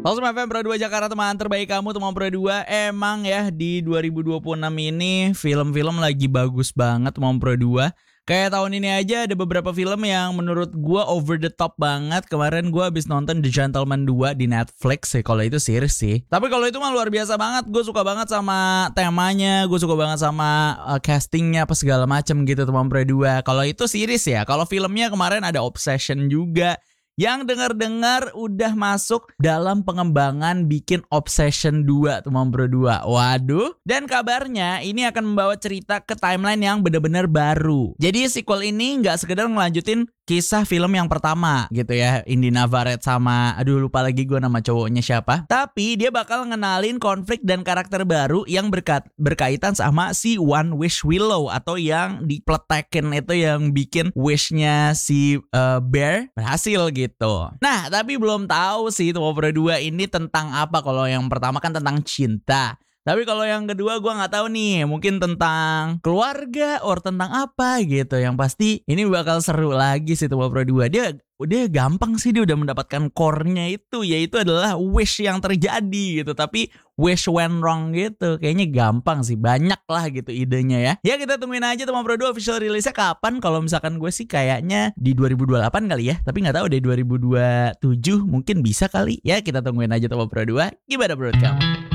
Halo FM Pro 2 Jakarta, teman terbaik kamu, teman Pro 2. Emang ya di 2026 ini film-film lagi bagus banget, teman Pro 2. Kayak tahun ini aja ada beberapa film yang menurut gue over the top banget. Kemarin gue habis nonton The Gentleman 2 di Netflix sih. Kalau itu series sih. Tapi kalau itu mah luar biasa banget. Gue suka banget sama temanya. Gue suka banget sama castingnya apa segala macem gitu, teman Pro 2. Kalau itu series ya. Kalau filmnya kemarin ada Obsession juga, yang dengar-dengar udah masuk dalam pengembangan bikin Obsession 2, teman Bro 2. Waduh. Dan kabarnya ini akan membawa cerita ke timeline yang benar-benar baru. Jadi sequel ini nggak sekedar ngelanjutin kisah film yang pertama gitu ya, Indy Navarrete sama, aduh lupa lagi gue nama cowoknya siapa. Tapi dia bakal ngenalin konflik dan karakter baru yang berkaitan sama si One Wish Willow, atau yang dipletekin itu yang bikin wishnya si Bear berhasil gitu. Nah tapi belum tahu sih Tuh Pro 2 ini tentang apa. Kalau yang pertama kan tentang cinta, tapi kalau yang kedua gue nggak tahu nih, mungkin tentang keluarga or tentang apa gitu. Yang pasti ini bakal seru lagi sih Tuh Pro 2. Dia gampang sih, dia udah mendapatkan core-nya itu, yaitu adalah wish yang terjadi gitu. Tapi wish went wrong gitu. Kayaknya gampang sih, banyak lah gitu idenya ya. Ya kita tungguin aja Teman Pro 2 official release-nya kapan. Kalau misalkan gue sih kayaknya di 2028 kali ya. Tapi gak tahu deh, 2027 mungkin bisa kali ya. Kita tungguin aja Teman Pro 2. Gimana menurut kamu?